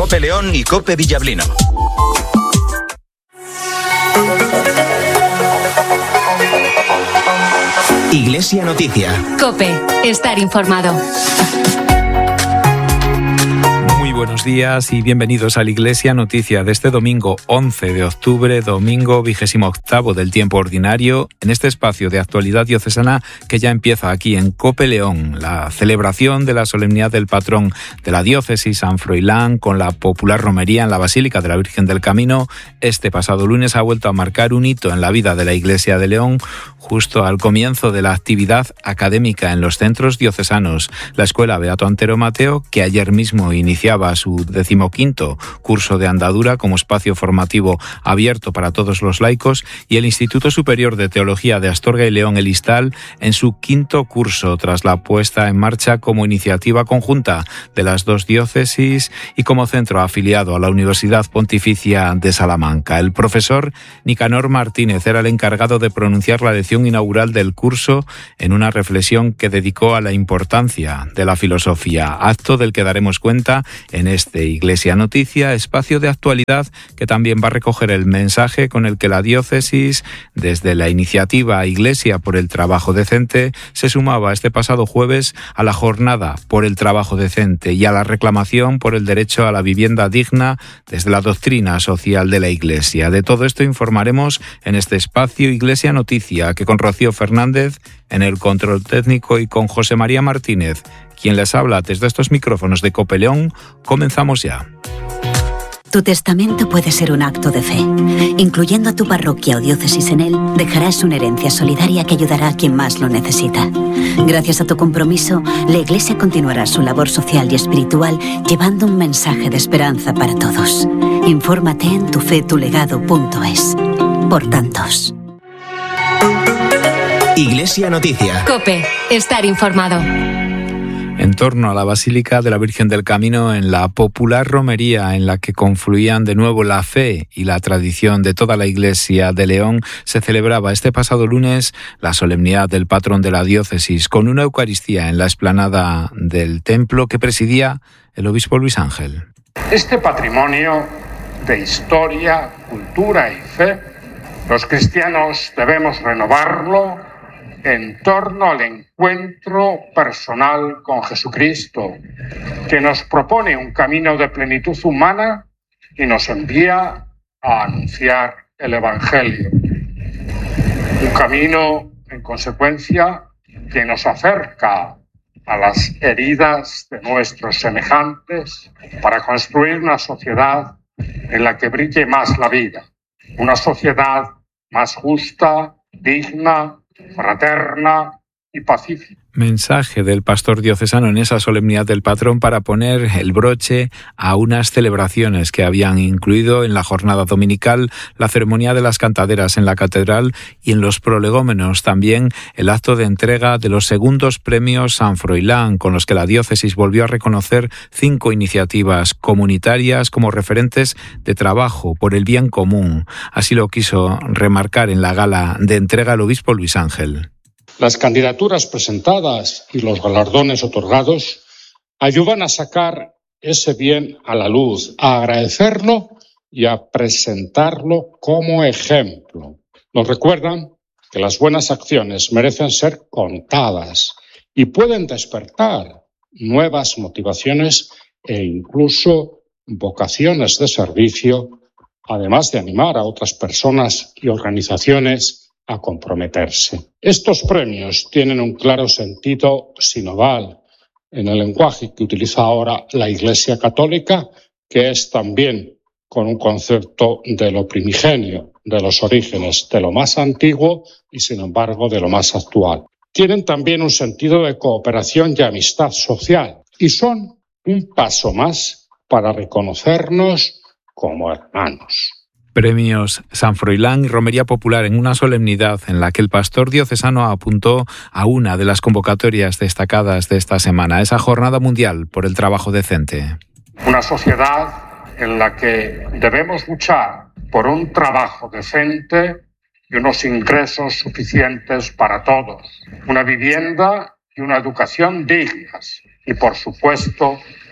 COPE León y COPE Villablino. Iglesia Noticia. COPE, estar informado. Muy buenos días y bienvenidos a la Iglesia Noticia de este domingo 11 de octubre, domingo 28º del tiempo ordinario, en este espacio de actualidad diocesana que ya empieza aquí en COPE León, la celebración de la solemnidad del patrón de la diócesis San Froilán con la popular romería en la Basílica de la Virgen del Camino. Este pasado lunes ha vuelto a marcar un hito en la vida de la Iglesia de León, justo al comienzo de la actividad académica en los centros diocesanos. La Escuela Beato Antero Mateo, que ayer mismo iniciaba su 15º curso de andadura como espacio formativo abierto para todos los laicos, y el Instituto Superior de Teología de Astorga y León, el ISTAL, en su 5º curso, tras la puesta en marcha como iniciativa conjunta de las dos diócesis y como centro afiliado a la Universidad Pontificia de Salamanca. El profesor Nicanor Martínez era el encargado de pronunciar la lección inaugural del curso en una reflexión que dedicó a la importancia de la filosofía, acto del que daremos cuenta en este Iglesia Noticia, espacio de actualidad que también va a recoger el mensaje con el que la diócesis, desde la iniciativa Iglesia por el Trabajo Decente, se sumaba este pasado jueves a la jornada por el trabajo decente y a la reclamación por el derecho a la vivienda digna desde la doctrina social de la Iglesia. De todo esto informaremos en este espacio Iglesia Noticia, que con Rocío Fernández en el control técnico y con José María Martínez, quien les habla desde estos micrófonos de COPE León, comenzamos ya. Tu testamento puede ser un acto de fe. Incluyendo a tu parroquia o diócesis en él, dejarás una herencia solidaria que ayudará a quien más lo necesita. Gracias a tu compromiso, la Iglesia continuará su labor social y espiritual llevando un mensaje de esperanza para todos. Infórmate en tufetulegado.es. Por tantos. Iglesia Noticia. COPE, estar informado. En torno a la Basílica de la Virgen del Camino, en la popular romería en la que confluían de nuevo la fe y la tradición de toda la Iglesia de León, se celebraba este pasado lunes la solemnidad del patrón de la diócesis, con una Eucaristía en la explanada del templo que presidía el obispo Luis Ángel. Este patrimonio de historia, cultura y fe, los cristianos debemos renovarlo en torno al encuentro personal con Jesucristo, que nos propone un camino de plenitud humana y nos envía a anunciar el Evangelio. Un camino, en consecuencia, que nos acerca a las heridas de nuestros semejantes para construir una sociedad en la que brille más la vida, una sociedad más justa, digna, fraterna y pacífica. Mensaje del pastor diocesano en esa solemnidad del patrón para poner el broche a unas celebraciones que habían incluido en la jornada dominical la ceremonia de las cantaderas en la catedral y en los prolegómenos también el acto de entrega de los segundos premios San Froilán, con los que la diócesis volvió a reconocer 5 iniciativas comunitarias como referentes de trabajo por el bien común. Así lo quiso remarcar en la gala de entrega el obispo Luis Ángel. Las candidaturas presentadas y los galardones otorgados ayudan a sacar ese bien a la luz, a agradecerlo y a presentarlo como ejemplo. Nos recuerdan que las buenas acciones merecen ser contadas y pueden despertar nuevas motivaciones e incluso vocaciones de servicio, además de animar a otras personas y organizaciones a comprometerse. Estos premios tienen un claro sentido sinodal en el lenguaje que utiliza ahora la Iglesia Católica, que es también con un concepto de lo primigenio, de los orígenes, de lo más antiguo y, sin embargo, de lo más actual. Tienen también un sentido de cooperación y amistad social y son un paso más para reconocernos como hermanos. Premios San Froilán y Romería Popular en una solemnidad en la que el pastor diocesano apuntó a una de las convocatorias destacadas de esta semana, esa Jornada Mundial por el Trabajo Decente. Una sociedad en la que debemos luchar por un trabajo decente y unos ingresos suficientes para todos, una vivienda y una educación dignas y, por supuesto,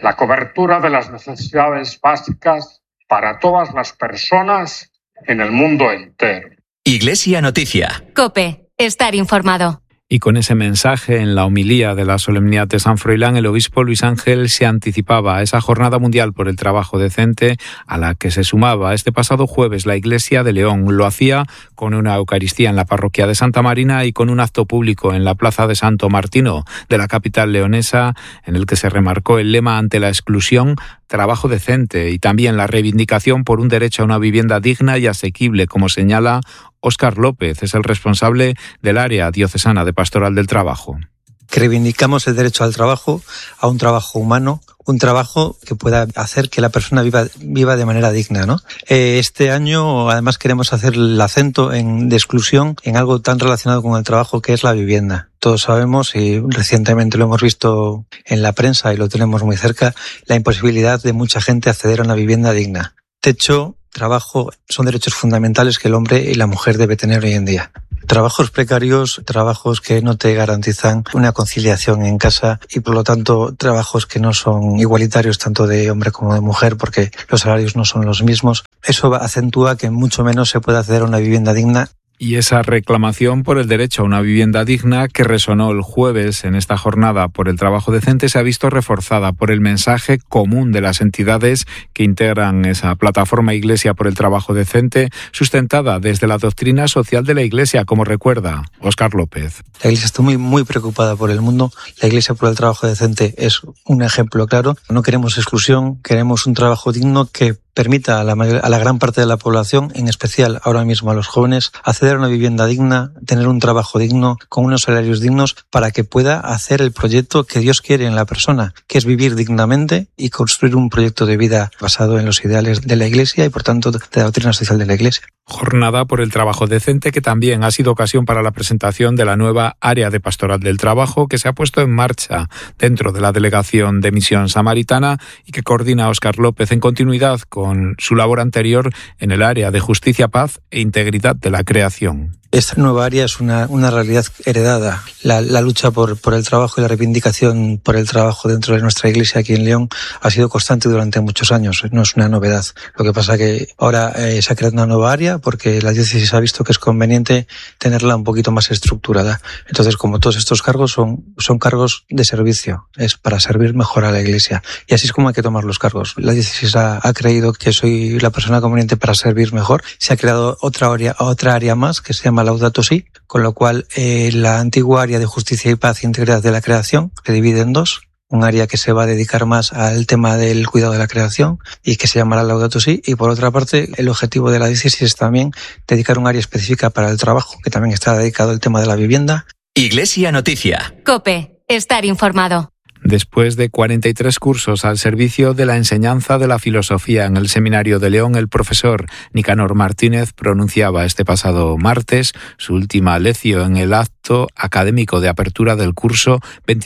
la cobertura de las necesidades básicas para todas las personas en el mundo entero. Iglesia Noticia. COPE. Estar informado. Y con ese mensaje en la homilía de la solemnidad de San Froilán, el obispo Luis Ángel se anticipaba a esa Jornada Mundial por el Trabajo Decente a la que se sumaba este pasado jueves la Iglesia de León. Lo hacía con una Eucaristía en la parroquia de Santa Marina y con un acto público en la plaza de Santo Martino de la capital leonesa, en el que se remarcó el lema ante la exclusión, trabajo decente, y también la reivindicación por un derecho a una vivienda digna y asequible, como señala Óscar López, es el responsable del área diocesana de Pastoral del Trabajo. Que reivindicamos el derecho al trabajo, a un trabajo humano, un trabajo que pueda hacer que la persona viva de manera digna, ¿no? Este año, además, queremos hacer el acento de exclusión en algo tan relacionado con el trabajo que es la vivienda. Todos sabemos, y recientemente lo hemos visto en la prensa y lo tenemos muy cerca, la imposibilidad de mucha gente acceder a una vivienda digna. Techo, trabajo, son derechos fundamentales que el hombre y la mujer debe tener hoy en día. Trabajos precarios, trabajos que no te garantizan una conciliación en casa y por lo tanto trabajos que no son igualitarios tanto de hombre como de mujer porque los salarios no son los mismos. Eso acentúa que mucho menos se pueda acceder a una vivienda digna. Y esa reclamación por el derecho a una vivienda digna que resonó el jueves en esta jornada por el trabajo decente se ha visto reforzada por el mensaje común de las entidades que integran esa plataforma Iglesia por el Trabajo Decente, sustentada desde la doctrina social de la Iglesia, como recuerda Óscar López. La Iglesia está muy preocupada por el mundo. La Iglesia por el Trabajo Decente es un ejemplo claro. No queremos exclusión, queremos un trabajo digno que permita a la gran parte de la población, en especial ahora mismo a los jóvenes, acceder a una vivienda digna, tener un trabajo digno, con unos salarios dignos, para que pueda hacer el proyecto que Dios quiere en la persona, que es vivir dignamente y construir un proyecto de vida basado en los ideales de la Iglesia y, por tanto, de la doctrina social de la Iglesia. Jornada por el trabajo decente que también ha sido ocasión para la presentación de la nueva área de Pastoral del Trabajo que se ha puesto en marcha dentro de la Delegación de Misión Samaritana y que coordina Óscar López en continuidad con su labor anterior en el área de Justicia, Paz e Integridad de la Creación. Esta nueva área es una realidad heredada. La lucha por el trabajo y la reivindicación por el trabajo dentro de nuestra Iglesia aquí en León ha sido constante durante muchos años. No es una novedad. Lo que pasa que ahora se ha creado una nueva área porque la diócesis ha visto que es conveniente tenerla un poquito más estructurada. Entonces, como todos estos cargos son cargos de servicio, es para servir mejor a la Iglesia. Y así es como hay que tomar los cargos. La diócesis ha creído que soy la persona conveniente para servir mejor. Se ha creado otra área más que se llama Laudato Si, con lo cual la antigua área de Justicia y Paz e Integridad de la Creación se divide en dos. Un área que se va a dedicar más al tema del cuidado de la creación y que se llamará Laudato Si, y por otra parte el objetivo de la diócesis es también dedicar un área específica para el trabajo, que también está dedicado al tema de la vivienda. Iglesia Noticia. COPE. Estar informado. Después de 43 cursos al servicio de la enseñanza de la filosofía en el Seminario de León, el profesor Nicanor Martínez pronunciaba este pasado martes su última lección en el acto académico de apertura del curso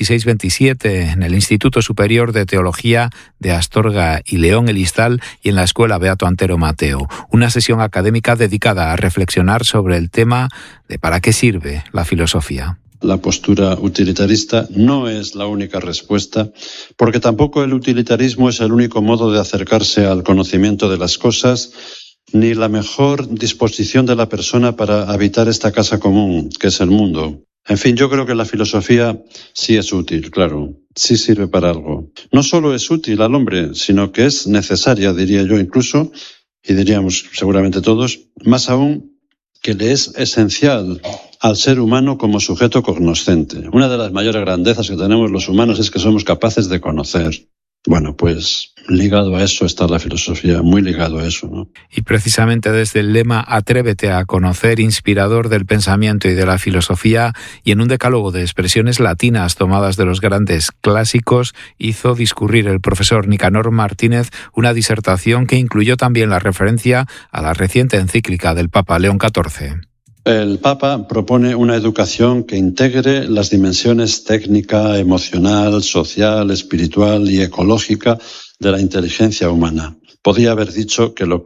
26-27 en el Instituto Superior de Teología de Astorga y León el Istal y en la Escuela Beato Antero Mateo. Una sesión académica dedicada a reflexionar sobre el tema de ¿para qué sirve la filosofía? La postura utilitarista no es la única respuesta, porque tampoco el utilitarismo es el único modo de acercarse al conocimiento de las cosas, ni la mejor disposición de la persona para habitar esta casa común, que es el mundo. En fin, yo creo que la filosofía sí es útil, claro, sí sirve para algo. No solo es útil al hombre, sino que es necesaria, diría yo incluso, y diríamos seguramente todos, más aún que le es esencial al ser humano como sujeto cognoscente. Una de las mayores grandezas que tenemos los humanos es que somos capaces de conocer. Bueno, pues ligado a eso está la filosofía, muy ligado a eso, ¿no? Y precisamente desde el lema Atrévete a conocer, inspirador del pensamiento y de la filosofía, y en un decálogo de expresiones latinas tomadas de los grandes clásicos, hizo discurrir el profesor Nicanor Martínez una disertación que incluyó también la referencia a la reciente encíclica del Papa León XIV. El Papa propone una educación que integre las dimensiones técnica, emocional, social, espiritual y ecológica de la inteligencia humana. Podía haber dicho que lo que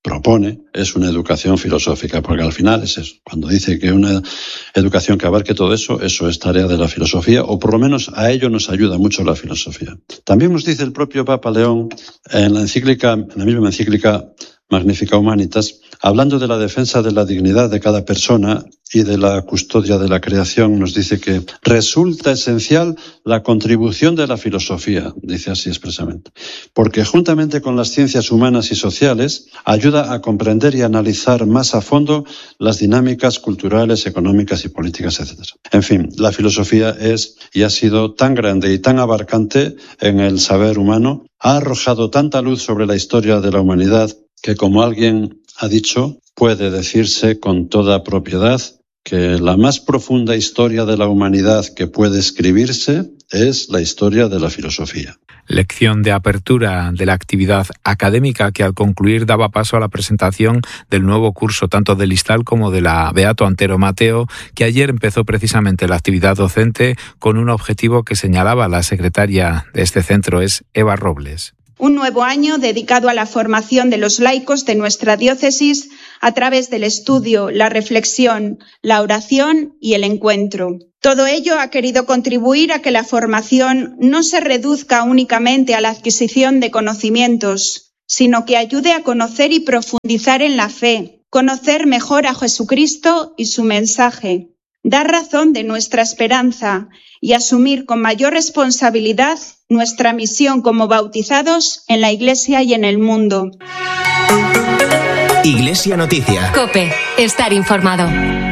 propone es una educación filosófica, porque al final es eso. Cuando dice que una educación que abarque todo eso es tarea de la filosofía, o por lo menos a ello nos ayuda mucho la filosofía. También nos dice el propio Papa León en la misma encíclica Magnificat Humanitas, hablando de la defensa de la dignidad de cada persona y de la custodia de la creación, nos dice que resulta esencial la contribución de la filosofía, dice así expresamente, porque juntamente con las ciencias humanas y sociales ayuda a comprender y analizar más a fondo las dinámicas culturales, económicas y políticas, etc. En fin, la filosofía es y ha sido tan grande y tan abarcante en el saber humano, ha arrojado tanta luz sobre la historia de la humanidad que, como alguien ha dicho, puede decirse con toda propiedad que la más profunda historia de la humanidad que puede escribirse es la historia de la filosofía. Lección de apertura de la actividad académica que al concluir daba paso a la presentación del nuevo curso tanto del ISTAL como de la Beato Antero Mateo, que ayer empezó precisamente la actividad docente con un objetivo que señalaba la secretaria de este centro, es Eva Robles. Un nuevo año dedicado a la formación de los laicos de nuestra diócesis a través del estudio, la reflexión, la oración y el encuentro. Todo ello ha querido contribuir a que la formación no se reduzca únicamente a la adquisición de conocimientos, sino que ayude a conocer y profundizar en la fe, conocer mejor a Jesucristo y su mensaje, dar razón de nuestra esperanza y asumir con mayor responsabilidad nuestra misión como bautizados en la Iglesia y en el mundo. Iglesia Noticia. COPE. Estar informado.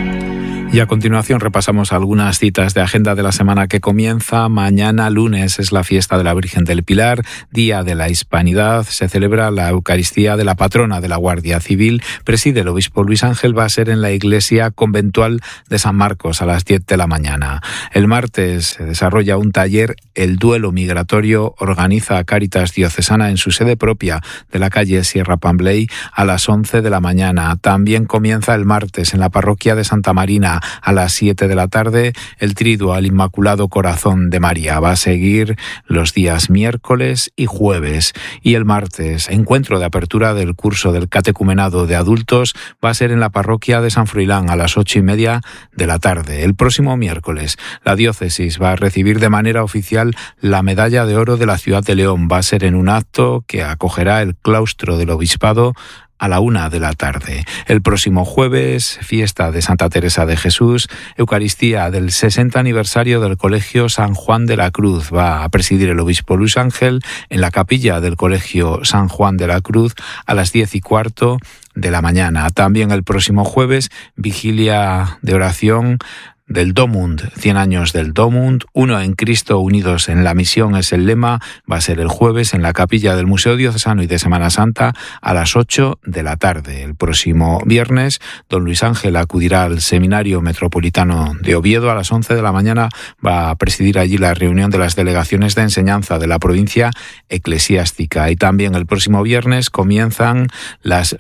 Y a continuación repasamos algunas citas de agenda de la semana que comienza. Mañana, lunes, es la fiesta de la Virgen del Pilar, Día de la Hispanidad. Se celebra la Eucaristía de la patrona de la Guardia Civil. Preside el obispo Luis Ángel. Va a ser en la iglesia conventual de San Marcos a las 10 de la mañana. El martes se desarrolla un taller, El Duelo Migratorio. Organiza Cáritas Diocesana en su sede propia de la calle Sierra Pambley a las 11 de la mañana. También comienza el martes en la parroquia de Santa Marina a las 7 de la tarde, el triduo al Inmaculado Corazón de María. Va a seguir los días miércoles y jueves. Y el martes, encuentro de apertura del curso del catecumenado de adultos, va a ser en la parroquia de San Froilán a las 8:30 de la tarde. El próximo miércoles, la diócesis va a recibir de manera oficial la medalla de oro de la ciudad de León. Va a ser en un acto que acogerá el claustro del obispado a la 1 de la tarde. El próximo jueves, fiesta de Santa Teresa de Jesús, Eucaristía del 60 aniversario del Colegio San Juan de la Cruz. Va a presidir el obispo Luis Ángel en la capilla del Colegio San Juan de la Cruz a las 10:15 de la mañana. También el próximo jueves, vigilia de oración del Domund, 100 años del Domund, uno en Cristo, unidos en la misión es el lema. Va a ser el jueves en la capilla del Museo Diocesano y de Semana Santa a las 8 de la tarde. El próximo viernes, don Luis Ángel acudirá al Seminario Metropolitano de Oviedo a las 11 de la mañana. Va a presidir allí la reunión de las delegaciones de enseñanza de la provincia eclesiástica. Y también el próximo viernes comienzan las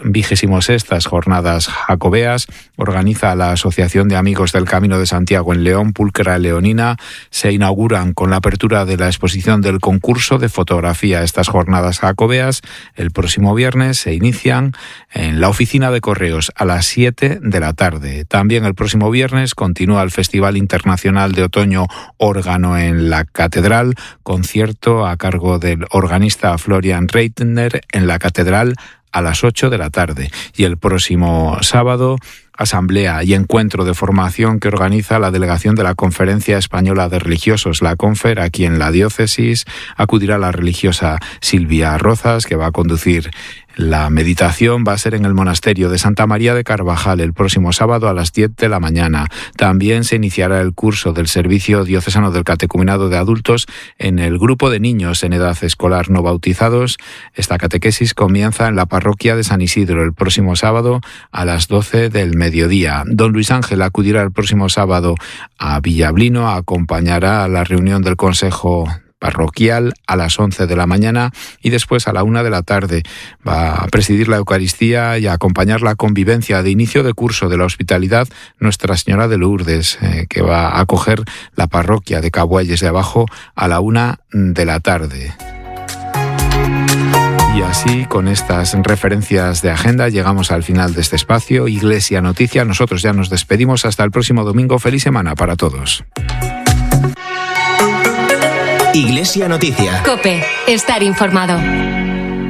26ª jornadas jacobeas. Organiza la Asociación de Amigos del Camino de Santiago en León, Pulcra Leonina. Se inauguran con la apertura de la exposición del concurso de fotografía. Estas jornadas jacobeas el próximo viernes se inician en la oficina de correos a las 7 de la tarde. También el próximo viernes continúa el Festival Internacional de Otoño Órgano en la Catedral, concierto a cargo del organista Florian Reitner en la Catedral a las 8 de la tarde. Y el próximo sábado, asamblea y encuentro de formación que organiza la delegación de la Conferencia Española de Religiosos, la CONFER, aquí en la diócesis. Acudirá la religiosa Silvia Rozas, que va a conducir la meditación. Va a ser en el monasterio de Santa María de Carvajal el próximo sábado a las 10 de la mañana. También se iniciará el curso del Servicio Diocesano del Catecumenado de Adultos en el grupo de niños en edad escolar no bautizados. Esta catequesis comienza en la parroquia de San Isidro el próximo sábado a las 12 del mediodía. Don Luis Ángel acudirá el próximo sábado a Villablino, acompañará a la reunión del Consejo parroquial a las 11 de la mañana y después a la 1 de la tarde va a presidir la Eucaristía y a acompañar la convivencia de inicio de curso de la Hospitalidad Nuestra Señora de Lourdes, que va a acoger la parroquia de Cabuelles de Abajo a la 1 de la tarde. Y así, con estas referencias de agenda, llegamos al final de este espacio, Iglesia Noticia. Nosotros ya nos despedimos hasta el próximo domingo. Feliz semana para todos. Iglesia Noticia. COPE. Estar informado.